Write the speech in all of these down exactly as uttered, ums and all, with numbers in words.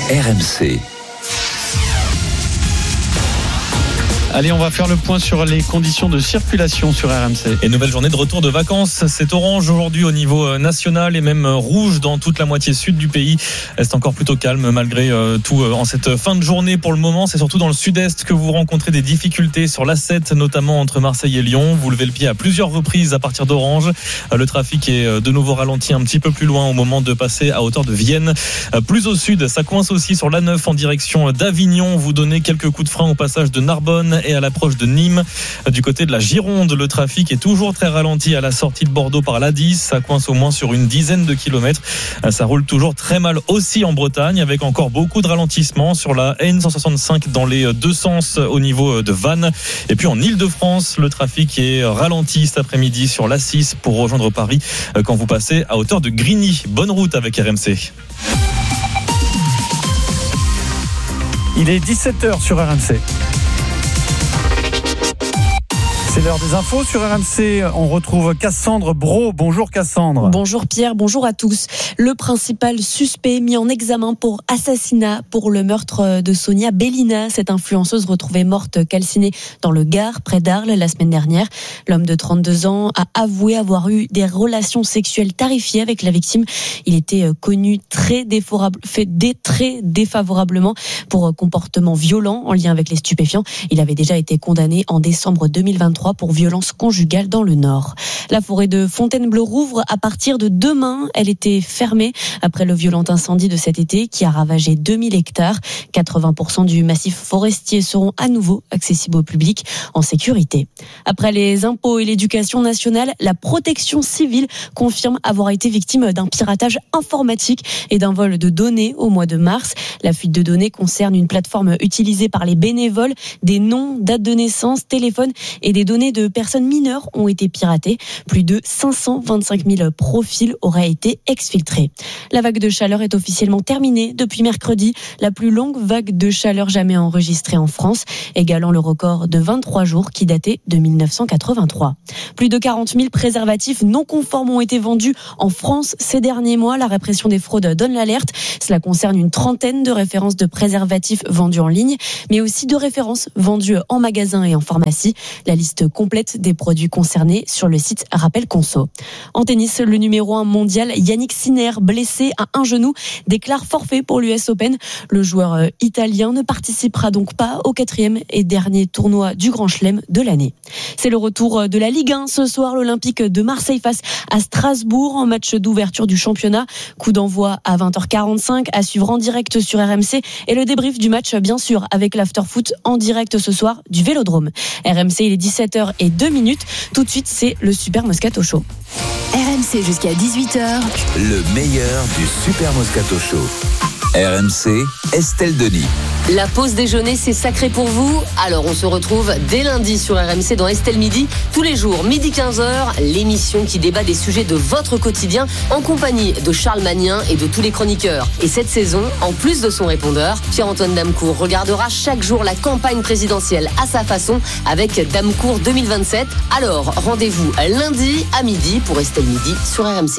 R M C. Allez, on va faire le point sur les conditions de circulation sur R M C. Et nouvelle journée de retour de vacances. C'est orange aujourd'hui au niveau national et même rouge dans toute la moitié sud du pays. C'est encore plutôt calme malgré tout en cette fin de journée pour le moment. C'est surtout dans le sud-est que vous rencontrez des difficultés sur l'A sept, notamment entre Marseille et Lyon. Vous levez le pied à plusieurs reprises à partir d'Orange. Le trafic est de nouveau ralenti un petit peu plus loin au moment de passer à hauteur de Vienne. Plus au sud, ça coince aussi sur l'A neuf en direction d'Avignon. Vous donnez quelques coups de frein au passage de Narbonne et à l'approche de Nîmes. Du côté de la Gironde, le trafic est toujours très ralenti à la sortie de Bordeaux par l'A dix. Ça coince au moins sur une dizaine de kilomètres. Ça roule toujours très mal aussi en Bretagne, avec encore beaucoup de ralentissements sur la N cent soixante-cinq dans les deux sens au niveau de Vannes. Et puis en Ile-de-France, le trafic est ralenti cet après-midi sur l'A six pour rejoindre Paris quand vous passez à hauteur de Grigny. Bonne route avec R M C. Il est dix-sept heures sur R M C. C'est l'heure des infos sur R M C. On retrouve Cassandre Brault. Bonjour Cassandre. Bonjour Pierre, bonjour à tous. Le principal suspect mis en examen pour assassinat pour le meurtre de Sonia Bellina, cette influenceuse retrouvée morte calcinée dans le Gard, près d'Arles, la semaine dernière. L'homme de trente-deux ans a avoué avoir eu des relations sexuelles tarifées avec la victime. Il était connu très, défavorable, fait dé, très défavorablement pour comportement violent en lien avec les stupéfiants. Il avait déjà été condamné en décembre deux mille vingt-trois pour violence conjugale dans le Nord. La forêt de Fontainebleau rouvre à partir de demain. Elle était fermée après le violent incendie de cet été qui a ravagé deux mille hectares. quatre-vingts pour cent du massif forestier seront à nouveau accessibles au public en sécurité. Après les impôts et l'éducation nationale, la protection civile confirme avoir été victime d'un piratage informatique et d'un vol de données au mois de mars. La fuite de données concerne une plateforme utilisée par les bénévoles. Des noms, dates de naissance, téléphones et des données de personnes mineures ont été piratées. Plus de cinq cent vingt-cinq mille profils auraient été exfiltrés. La vague de chaleur est officiellement terminée depuis mercredi. La plus longue vague de chaleur jamais enregistrée en France, égalant le record de vingt-trois jours qui datait de mille neuf cent quatre-vingt-trois. Plus de quarante mille préservatifs non conformes ont été vendus en France ces derniers mois. La répression des fraudes donne l'alerte. Cela concerne une trentaine de références de préservatifs vendus en ligne, mais aussi de références vendues en magasin et en pharmacie. La liste complète des produits concernés sur le site Rappel Conso. En tennis, le numéro un mondial Yannick Sinner, blessé à un genou, déclare forfait pour l'U S Open. Le joueur italien ne participera donc pas au quatrième et dernier tournoi du Grand Chelem de l'année. C'est le retour de la Ligue un ce soir. L'Olympique de Marseille face à Strasbourg en match d'ouverture du championnat. Coup d'envoi à vingt heures quarante-cinq à suivre en direct sur R M C et le débrief du match bien sûr avec l'afterfoot en direct ce soir du Vélodrome. R M C, il est dix-sept heures et deux minutes. Tout de suite, c'est le Super Moscato Show. R M C jusqu'à dix-huit heures. Le meilleur du Super Moscato Show. R M C, Estelle Denis. La pause déjeuner, c'est sacré pour vous. Alors, on se retrouve dès lundi sur R M C dans Estelle Midi. Tous les jours, midi quinze heures, l'émission qui débat des sujets de votre quotidien en compagnie de Charles Magnien et de tous les chroniqueurs. Et cette saison, en plus de son répondeur, Pierre-Antoine Damecourt regardera chaque jour la campagne présidentielle à sa façon avec Damecourt deux mille vingt-sept. Alors, rendez-vous lundi à midi pour Estelle Midi sur R M C.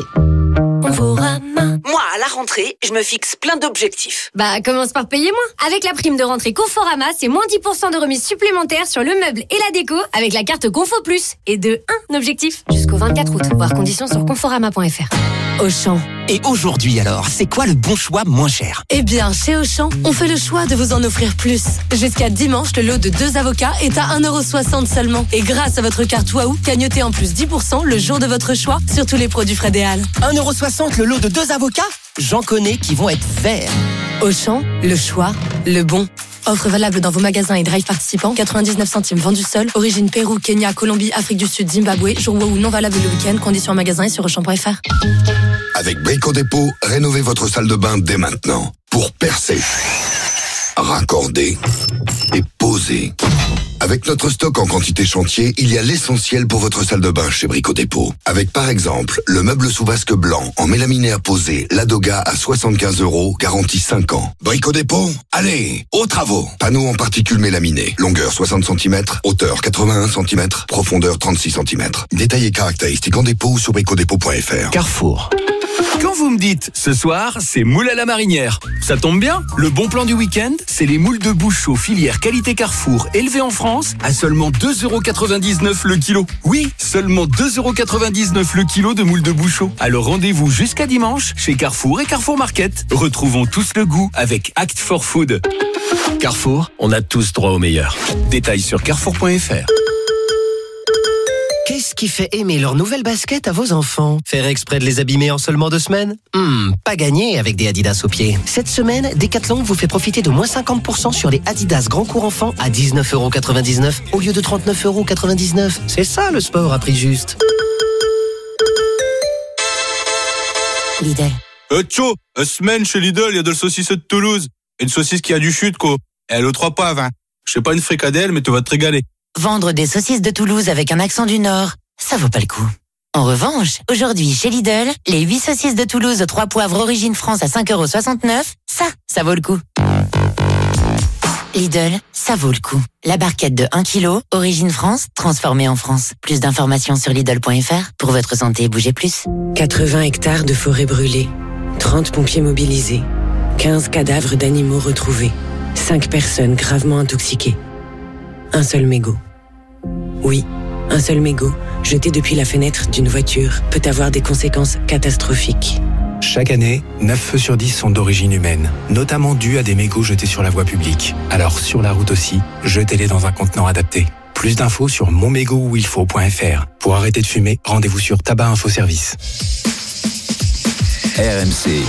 Moi, à la rentrée, je me fixe plein d'objectifs. Bah, commence par payer moins. Avec la prime de rentrée Conforama, c'est moins dix pour cent de remise supplémentaire sur le meuble et la déco avec la carte Confo Plus. Et de un objectif jusqu'au vingt-quatre août. Voir conditions sur conforama point f r. Auchan. Et aujourd'hui alors, c'est quoi le bon choix moins cher ? Eh bien, chez Auchan, on fait le choix de vous en offrir plus. Jusqu'à dimanche, le lot de deux avocats est à un euro soixante seulement. Et grâce à votre carte Waouh, gagnotez en plus dix pour cent le jour de votre choix sur tous les produits Frédéal. un euro soixante le lot de deux avocats ? J'en connais qui vont être verts. Auchan, le choix, le bon. Offre valable dans vos magasins et drive participants. quatre-vingt-dix-neuf centimes vendu seul. Origine Pérou, Kenya, Colombie, Afrique du Sud, Zimbabwe. Jour Waouh non valable le week-end. Conditions en magasin et sur auchan point f r. Avec Brico Dépôt, rénovez votre salle de bain dès maintenant. Pour percer, raccorder et poser. Avec notre stock en quantité chantier, il y a l'essentiel pour votre salle de bain chez Brico Dépôt. Avec par exemple, le meuble sous vasque blanc en mélaminé à poser, Ladoga à soixante-quinze euros, garantie cinq ans. Brico Dépôt, allez, aux travaux. Panneau en particules mélaminées, longueur soixante centimètres, hauteur quatre-vingt-un centimètres, profondeur trente-six centimètres. Détails et caractéristiques en dépôt ou sur brico dépôt point f r. Carrefour. Quand vous me dites ce soir, c'est moule à la marinière, ça tombe bien. Le bon plan du week-end, c'est les moules de Bouchot filière qualité Carrefour élevées en France à seulement deux euros quatre-vingt-dix-neuf le kilo. Oui, seulement deux euros quatre-vingt-dix-neuf le kilo de moules de Bouchot. Alors rendez-vous jusqu'à dimanche chez Carrefour et Carrefour Market. Retrouvons tous le goût avec Act for Food. Carrefour, on a tous droit au meilleur. Détails sur carrefour point f r. Qu'est-ce qui fait aimer leur nouvelle basket à vos enfants? Faire exprès de les abîmer en seulement deux semaines? Hmm, pas gagné avec des Adidas aux pieds. Cette semaine, Decathlon vous fait profiter de moins cinquante pour cent sur les Adidas Grand Cours Enfants à dix-neuf euros quatre-vingt-dix-neuf au lieu de trente-neuf euros quatre-vingt-dix-neuf. C'est ça le sport à prix juste. Lidl. Euh, tcho, une semaine chez Lidl, il y a de la saucisse de Toulouse. Une saucisse qui a du chute, quoi. Elle est aux trois poivres, hein. Je sais pas une fricadelle, mais tu vas te régaler. Vendre des saucisses de Toulouse avec un accent du Nord, ça vaut pas le coup. En revanche, aujourd'hui chez Lidl, les huit saucisses de Toulouse aux trois poivres origine France à cinq euros soixante-neuf, ça, ça vaut le coup. Lidl, ça vaut le coup. La barquette de un kilo, origine France, transformée en France. Plus d'informations sur Lidl point f r. Pour votre santé, bougez plus. quatre-vingts hectares de forêt brûlée, trente pompiers mobilisés, quinze cadavres d'animaux retrouvés, cinq personnes gravement intoxiquées. Un seul mégot. Oui, un seul mégot, jeté depuis la fenêtre d'une voiture, peut avoir des conséquences catastrophiques. Chaque année, neuf feux sur dix sont d'origine humaine, notamment dus à des mégots jetés sur la voie publique. Alors sur la route aussi, jetez-les dans un contenant adapté. Plus d'infos sur mon mégot où il faut point f r. Pour arrêter de fumer, rendez-vous sur Tabac Info Service. R M C.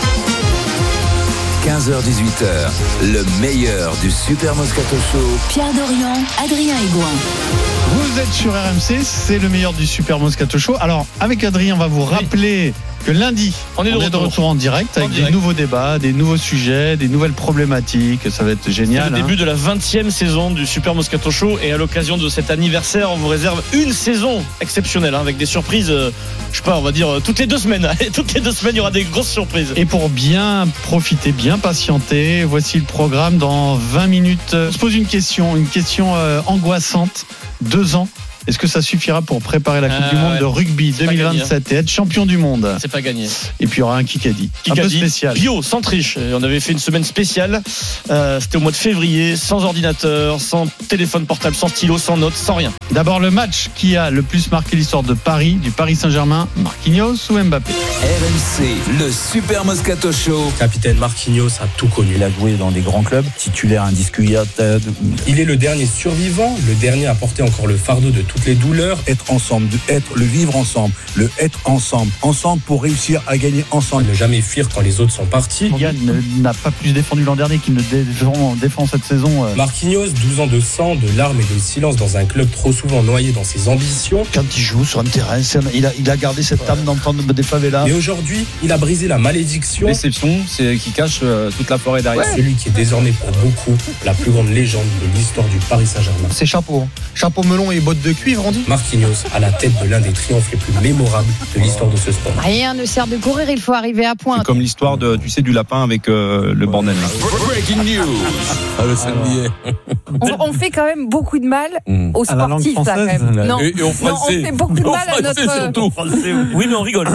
quinze heures dix-huit heures, le meilleur du Super Moscato Show. Pierre Dorian, Adrien Aigouin. Vous êtes sur R M C, c'est le meilleur du Super Moscato Show. Alors, avec Adrien, on va vous rappeler que lundi, on est de, on retour. est de retour en direct en avec direct. des nouveaux débats, des nouveaux sujets, des nouvelles problématiques. Ça va être génial. C'est le hein. début de la vingtième saison du Super Moscato Show et à l'occasion de cet anniversaire, on vous réserve une saison exceptionnelle hein, avec des surprises, euh, je sais pas, on va dire euh, toutes les deux semaines. toutes les deux semaines, il y aura des grosses surprises. Et pour bien profiter, bien patienter, voici le programme dans vingt minutes. On se pose une question, une question euh, angoissante. Deux ans. Est-ce que ça suffira pour préparer la Coupe euh, du Monde ouais. de rugby C'est deux mille vingt-sept et être champion du monde? C'est pas gagné. Et puis il y aura un Kikadi. Un peu spécial. Bio, sans triche. On avait fait une semaine spéciale. Euh, c'était au mois de février, sans ordinateur, sans téléphone portable, sans stylo, sans notes, sans rien. D'abord le match qui a le plus marqué l'histoire de Paris, du Paris Saint-Germain, Marquinhos ou Mbappé? R M C, le Super Moscato Show. Capitaine Marquinhos a tout connu. Il a joué dans des grands clubs, titulaire indiscutable. Il est le dernier survivant, le dernier à porter encore le fardeau de toutes les douleurs. Être ensemble, être, le vivre ensemble, le être ensemble, ensemble pour réussir à gagner ensemble. Ne jamais fuir quand les autres sont partis. Yann n'a pas plus défendu l'an dernier qu'il ne défend, défend cette saison. Marquinhos, douze ans de sang, de larmes et de silence dans un club trop souvent noyé dans ses ambitions. Quand il joue sur un terrain, il a, il a gardé cette âme d'enfant des favelas. Mais aujourd'hui, il a brisé la malédiction. L'exception, c'est qui cache euh, toute la forêt derrière. Ouais. Celui qui est désormais pour beaucoup la plus grande légende de l'histoire du Paris Saint-Germain. C'est chapeau, chapeau melon et bottes de cuivre, on dit. Marquinhos à la tête de l'un des triomphes les plus mémorables de l'histoire de ce sport. Rien ne sert de courir, il faut arriver à point. C'est comme l'histoire de, tu sais, du lapin avec euh, le bordel. Breaking news. Ah, le samedi. On, on fait quand même beaucoup de mal mmh. aux sportifs là, quand même. Non, et, et non, on fait beaucoup de mal à notre. Surtout. Oui, mais on rigole.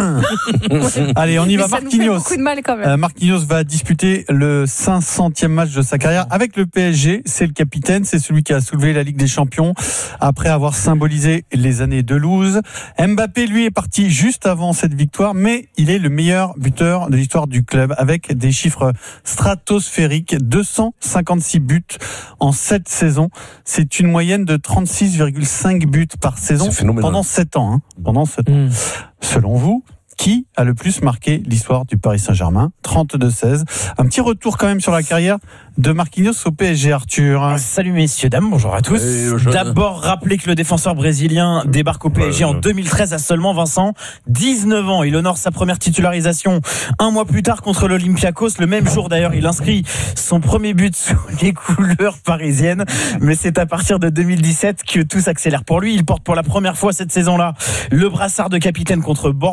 Allez, on y mais va. Ça Marquinhos. nous fait beaucoup de mal quand même. Euh, Marquinhos va disputer le cinq centième match de sa carrière avec le P S G. C'est le capitaine, c'est celui qui a soulevé la Ligue des Champions après avoir symbolisé les années de loose. Mbappé, lui, est parti juste avant cette victoire, mais il est le meilleur buteur de l'histoire du club avec des chiffres stratosphériques. deux cent cinquante-six buts en sept saisons. C'est une moyenne de trente-six virgule cinq buts par saison pendant sept ans. Hein. Pendant sept ans. Mmh. Selon vous, qui a le plus marqué l'histoire du Paris Saint-Germain? Trente-deux seize. Un petit retour quand même sur la carrière de Marquinhos au P S G, Arthur. Ah, salut messieurs, dames, bonjour à tous. D'abord, rappelez que le défenseur brésilien débarque au P S G ouais, en deux mille treize à seulement Vincent, dix-neuf ans. Il honore sa première titularisation un mois plus tard contre l'Olympiakos. Le même jour d'ailleurs, il inscrit son premier but sous les couleurs parisiennes. Mais c'est à partir de deux mille dix-sept que tout s'accélère pour lui. Il porte pour la première fois cette saison-là le brassard de capitaine contre Bordeaux. Débute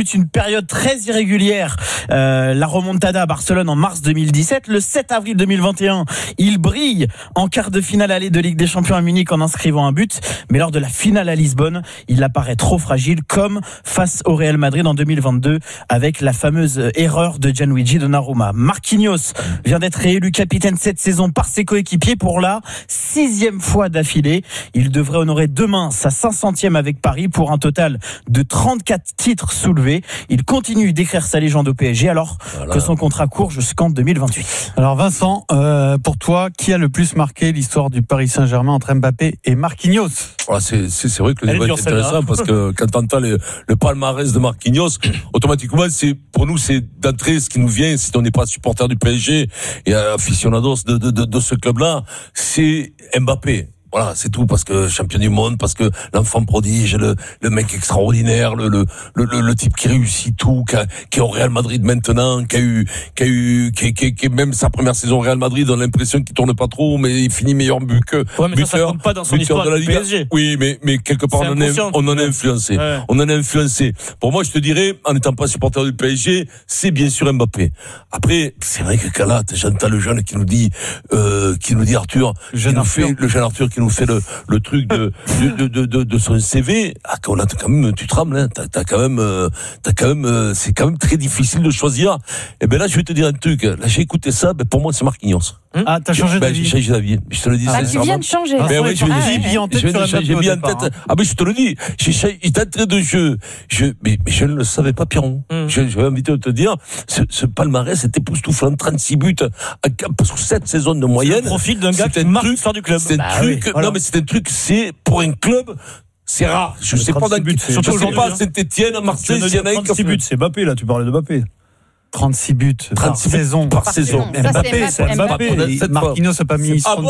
débute une période très irrégulière. Euh, la remontada à Barcelone en mars deux mille dix-sept. Le sept avril deux mille vingt et un, il brille en quart de finale aller de Ligue des Champions à Munich en inscrivant un but. Mais lors de la finale à Lisbonne, il apparaît trop fragile, comme face au Real Madrid en deux mille vingt-deux avec la fameuse erreur de Gianluigi Donnarumma. Marquinhos vient d'être réélu capitaine cette saison par ses coéquipiers pour la sixième fois d'affilée. Il devrait honorer demain sa cinq centième avec Paris pour un total de trente-quatre titres soulevés. Il continue d'écrire sa légende au P S G alors voilà. que son contrat court jusqu'en deux mille vingt-huit. Alors Vincent, euh, pour toi, qui a le plus marqué l'histoire du Paris Saint-Germain entre Mbappé et Marquinhos? Voilà, c'est, c'est, c'est vrai que le débat est intéressant parce que quand tu entends le, le palmarès de Marquinhos, automatiquement, c'est, pour nous, c'est d'entrée ce qui nous vient, si on n'est pas supporter du P S G et aficionados de, de, de, de ce club-là, c'est Mbappé. Voilà, c'est tout, parce que champion du monde, parce que l'enfant prodige, le, le mec extraordinaire, le, le, le, le type qui réussit tout, qui, a, qui est au Real Madrid maintenant, qui a eu, qui a eu, qui, qui, qui même sa première saison au Real Madrid, on a l'impression qu'il tourne pas trop, mais il finit meilleur but que ouais, mais buteur, ça, ça compte pas dans son histoire de la Ligue. P S G. Oui, mais, mais quelque part, on en, a, on en a influencé. Ouais. On en a influencé. Pour moi, je te dirais, en n'étant pas supporter du P S G, c'est bien sûr Mbappé. Après, c'est vrai que Calat, j'entends le jeune qui nous dit, euh, qui nous dit Arthur, le jeune Arthur, fait, le jeune Arthur qui nous fait le, le truc de, de, de, de, de son C V. Ah, on a quand même, tu trembles, hein. T'as, t'as quand même, euh, t'as quand même, euh, c'est quand même très difficile de choisir. Et ben là, je vais te dire un truc. Là, j'ai écouté ça, ben pour moi, c'est Marquinhos. Ah, t'as changé ben, d'avis? J'ai changé d'avis. Je te le dis. Ah, tu viens de changer. Ben oui, je vais ah, j'ai mis en tête. J'ai mis en tête. Ah, mais je te le dis. J'ai, d'entrée de jeu. Je, mais, mais je ne le savais pas, Pierron. Mm. Je, je vais inviter à te dire, ce, ce palmarès était époustouflant. trente-six buts, sur sept saisons de moyenne. C'est le profil d'un gars qui marque l'histoire du club. C'est un bah truc, oui, voilà. Non, mais c'est un truc, c'est, pour un club, c'est rare. Je sais pas dans buts, je sais pas, Saint-Etienne, Marseille, s'il y en a un trente-six buts, c'est Mbappé, là, tu parlais de Mbappé. trente-six buts par saison. Par saison. Mbappé, c'est Mbappé. Marquinhos n'a pas mis. Ah bon?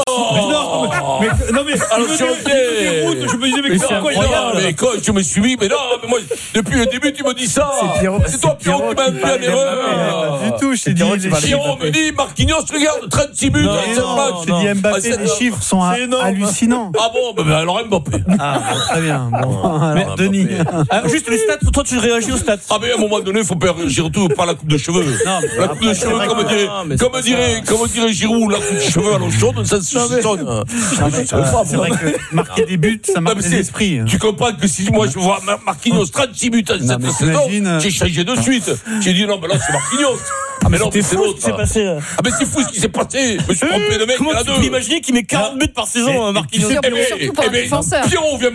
Mais non, mais alors je je me disais mais quoi il mais quoi je me suis mis mais non mais moi depuis le début tu me dis ça. C'est toi Pierrot qui m'a fait une erreur. Du tout, je t'ai dit. Pierrot me dit Marquinhos regarde trente-six buts dans cette match. Je t'ai dit Mbappé, les chiffres sont hallucinants. Ah bon ben alors Mbappé. Ah très bien. Alors Denis. Juste les stats, toi tu réagis aux stats. Ah mais à un moment donné, il faut pas réagir tout par la coupe de cheveux. Non, la coupe de cheveux, comme dirait, comme dirait, comme dirait Giroud, la coupe de cheveux à l'eau chaude, ça se sonne. C'est vrai que marquer des buts, ça marque les esprits. Tu comprends que si moi je vois Marquinhos trente-six buts cette saison, j'ai changé de suite. J'ai dit non, mais là c'est Marquinhos. Ah mais non, mais c'est l'autre. Ah mais c'est fou ce qui s'est passé. Je me suis trompé de mec. Comment tu peux imaginer qu'il met quarante buts par saison, Marquinhos? Surtout pour un défenseur. Pierrot vient